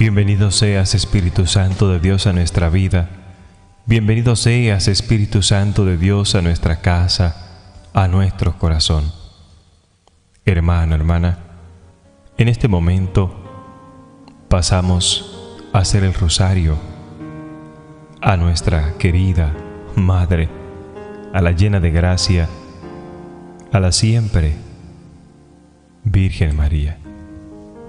Bienvenido seas, Espíritu Santo de Dios, a nuestra vida. Bienvenido seas, Espíritu Santo de Dios, a nuestra casa, a nuestro corazón. Hermano, hermana, en este momento pasamos a hacer el rosario a nuestra querida Madre, a la llena de gracia, a la siempre Virgen María.